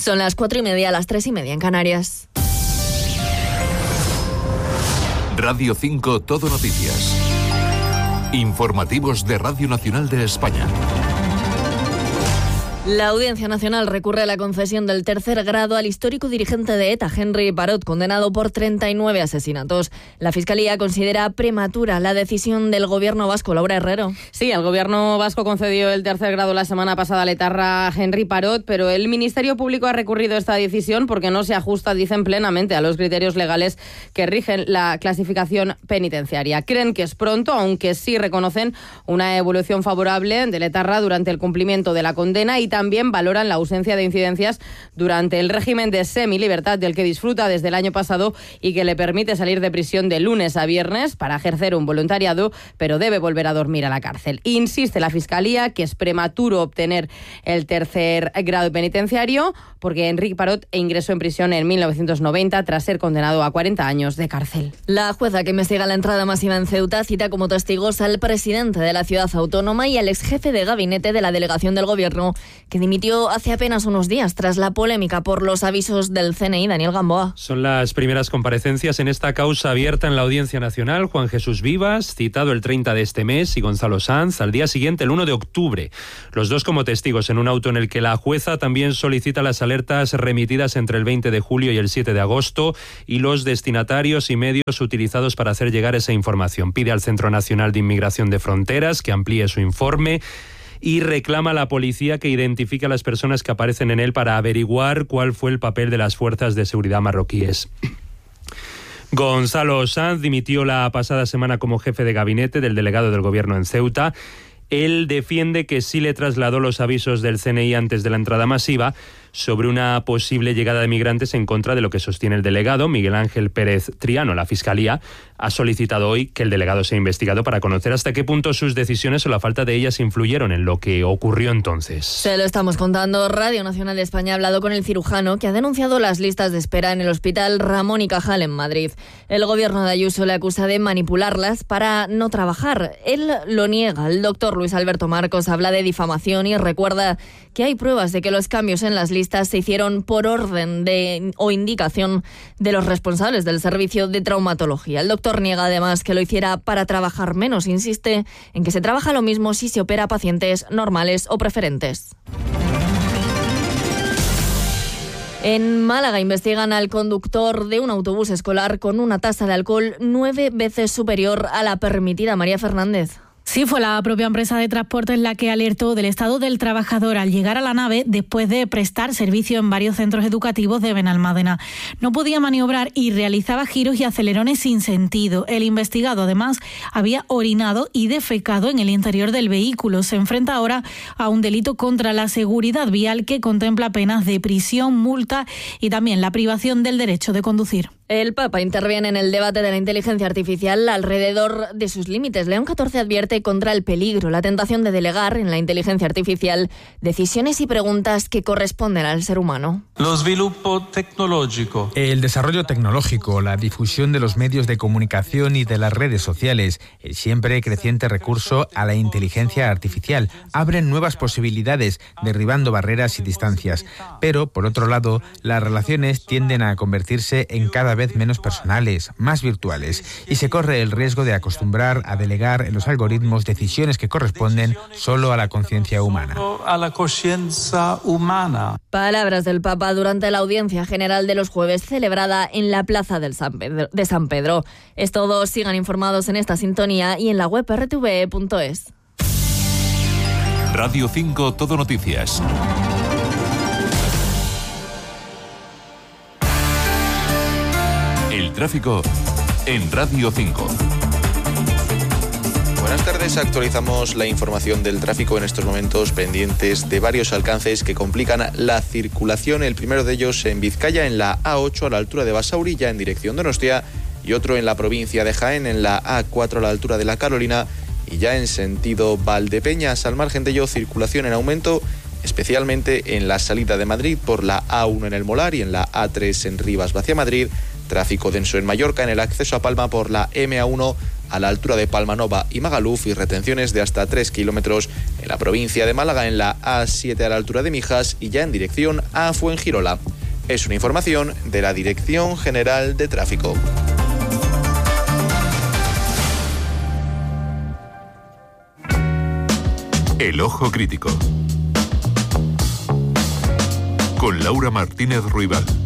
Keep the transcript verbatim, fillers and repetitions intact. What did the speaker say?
Son las cuatro y media, las tres y media en Canarias. Radio cinco Todo Noticias. Informativos de Radio Nacional de España. La Audiencia Nacional recurre a la concesión del tercer grado al histórico dirigente de ETA, Henry Parot, condenado por treinta y nueve asesinatos. La Fiscalía considera prematura la decisión del Gobierno vasco. Laura Herrero. Sí, el Gobierno vasco concedió el tercer grado la semana pasada al etarra Henry Parot, pero el Ministerio Público ha recurrido esta decisión porque no se ajusta, dicen, plenamente a los criterios legales que rigen la clasificación penitenciaria. Creen que es pronto, aunque sí reconocen una evolución favorable del etarra durante el cumplimiento de la condena y también valoran la ausencia de incidencias durante el régimen de semilibertad del que disfruta desde el año pasado y que le permite salir de prisión de lunes a viernes para ejercer un voluntariado, pero debe volver a dormir a la cárcel. Insiste la Fiscalía que es prematuro obtener el tercer grado penitenciario porque Enrique Parot ingresó en prisión en mil novecientos noventa tras ser condenado a cuarenta años de cárcel. La jueza que investiga la entrada masiva en Ceuta cita como testigos al presidente de la ciudad autónoma y al ex jefe de gabinete de la delegación del Gobierno, que dimitió hace apenas unos días tras la polémica por los avisos del C N I. Daniel Gamboa. Son las primeras comparecencias en esta causa abierta en la Audiencia Nacional. Juan Jesús Vivas, citado el treinta de este mes, y Gonzalo Sanz, al día siguiente, el uno de octubre. Los dos como testigos en un auto en el que la jueza también solicita las alertas remitidas entre el veinte de julio y el siete de agosto y los destinatarios y medios utilizados para hacer llegar esa información. Pide al Centro Nacional de Inmigración de Fronteras que amplíe su informe y reclama a la policía que identifique a las personas que aparecen en él para averiguar cuál fue el papel de las fuerzas de seguridad marroquíes. Gonzalo Sanz dimitió la pasada semana como jefe de gabinete del delegado del Gobierno en Ceuta. Él defiende que sí le trasladó los avisos del C N I antes de la entrada masiva sobre una posible llegada de migrantes en contra de lo que sostiene el delegado, Miguel Ángel Pérez Triano. La Fiscalía ha solicitado hoy que el delegado sea investigado para conocer hasta qué punto sus decisiones o la falta de ellas influyeron en lo que ocurrió entonces. Se lo estamos contando. Radio Nacional de España ha hablado con el cirujano que ha denunciado las listas de espera en el Hospital Ramón y Cajal en Madrid. El Gobierno de Ayuso le acusa de manipularlas para no trabajar. Él lo niega. El doctor Luis Alberto Marcos habla de difamación y recuerda que hay pruebas de que los cambios en las listas se hicieron por orden de o indicación de los responsables del servicio de traumatología. El doctor niega además que lo hiciera para trabajar menos. Insiste en que se trabaja lo mismo si se opera a pacientes normales o preferentes. En Málaga investigan al conductor de un autobús escolar con una tasa de alcohol nueve veces superior a la permitida. María Fernández. Sí, fue la propia empresa de transportes la que alertó del estado del trabajador al llegar a la nave después de prestar servicio en varios centros educativos de Benalmádena. No podía maniobrar y realizaba giros y acelerones sin sentido. El investigado, además, había orinado y defecado en el interior del vehículo. Se enfrenta ahora a un delito contra la seguridad vial que contempla penas de prisión, multa y también la privación del derecho de conducir. El Papa interviene en el debate de la inteligencia artificial alrededor de sus límites. León catorce advierte contra el peligro, la tentación de delegar en la inteligencia artificial decisiones y preguntas que corresponden al ser humano. El desarrollo tecnológico, la difusión de los medios de comunicación y de las redes sociales, el siempre creciente recurso a la inteligencia artificial abren nuevas posibilidades, derribando barreras y distancias. Pero, por otro lado, las relaciones tienden a convertirse en cada vez menos personales, más virtuales, y se corre el riesgo de acostumbrar a delegar en los algoritmos decisiones que corresponden solo a la conciencia humana. A la conciencia humana. Palabras del Papa durante la audiencia general de los jueves celebrada en la Plaza del San Pedro, de San Pedro. Es todo, sigan informados en esta sintonía y en la web erre te ve punto es. Radio cinco Todo Noticias. El tráfico en Radio cinco. Buenas tardes, actualizamos la información del tráfico en estos momentos pendientes de varios alcances que complican la circulación. El primero de ellos en Vizcaya, en la A ocho a la altura de Basauri, ya en dirección Donostia, y otro en la provincia de Jaén, en la A cuatro a la altura de La Carolina, y ya en sentido Valdepeñas. Al margen de ello, circulación en aumento, especialmente en la salida de Madrid por la A uno en el Molar y en la A tres en Rivas hacia Madrid. Tráfico denso en Mallorca en el acceso a Palma por la eme a uno a la altura de Palmanova y Magaluf y retenciones de hasta tres kilómetros en la provincia de Málaga en la A siete a la altura de Mijas y ya en dirección a Fuengirola. Es una información de la Dirección General de Tráfico. El Ojo Crítico. Con Laura Martínez Ruibal.